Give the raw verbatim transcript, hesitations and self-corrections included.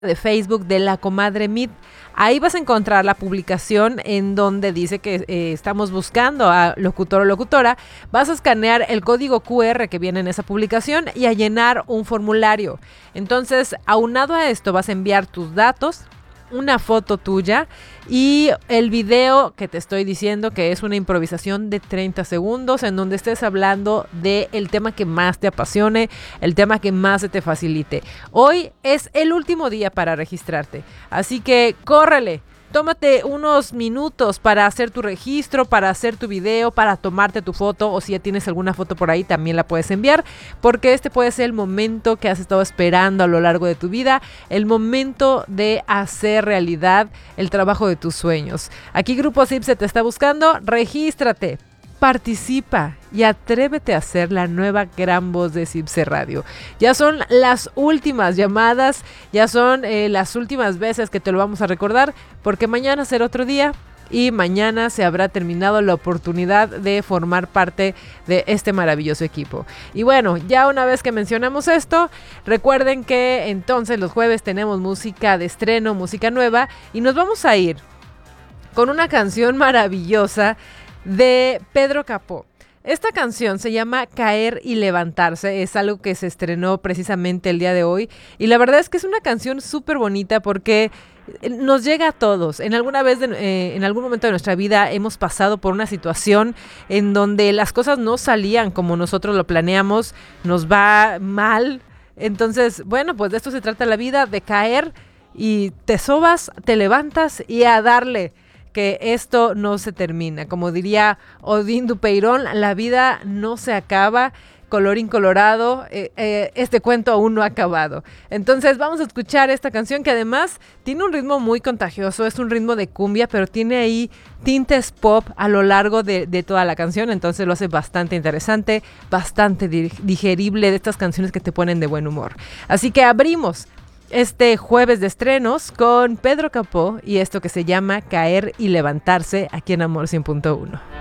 de Facebook de La Comadre Meet. Ahí vas a encontrar la publicación en donde dice que eh, estamos buscando a locutor o locutora. Vas a escanear el código cu erre que viene en esa publicación y a llenar un formulario. Entonces, aunado a esto, vas a enviar tus datos, una foto tuya y el video que te estoy diciendo, que es una improvisación de treinta segundos en donde estés hablando del tema que más te apasione, el tema que más se te facilite. Hoy es el último día para registrarte, así que córrele. Tómate unos minutos para hacer tu registro, para hacer tu video, para tomarte tu foto, o si ya tienes alguna foto por ahí también la puedes enviar, porque este puede ser el momento que has estado esperando a lo largo de tu vida, el momento de hacer realidad el trabajo de tus sueños. Aquí Grupo Zipse te está buscando, regístrate. Participa y atrévete a ser la nueva gran voz de Zipse Radio. Ya son las últimas llamadas, ya son eh, las últimas veces que te lo vamos a recordar, porque mañana será otro día y mañana se habrá terminado la oportunidad de formar parte de este maravilloso equipo. Y bueno, ya una vez que mencionamos esto, recuerden que entonces los jueves tenemos música de estreno, música nueva, y nos vamos a ir con una canción maravillosa de Pedro Capó. Esta canción se llama Caer y Levantarse, es algo que se estrenó precisamente el día de hoy y la verdad es que es una canción súper bonita porque nos llega a todos. En alguna vez, de, eh, en algún momento de nuestra vida hemos pasado por una situación en donde las cosas no salían como nosotros lo planeamos, nos va mal. Entonces, bueno, pues de esto se trata la vida, de caer y te sobas, te levantas y a darle, que esto no se termina. Como diría Odín Dupeirón, la vida no se acaba, colorín colorado, eh, eh, este cuento aún no ha acabado. Entonces vamos a escuchar esta canción que además tiene un ritmo muy contagioso, es un ritmo de cumbia, pero tiene ahí tintes pop a lo largo de, de toda la canción, entonces lo hace bastante interesante, bastante digerible, de estas canciones que te ponen de buen humor. Así que abrimos este jueves de estrenos con Pedro Capó y esto que se llama Caer y Levantarse aquí en Amor cien punto uno.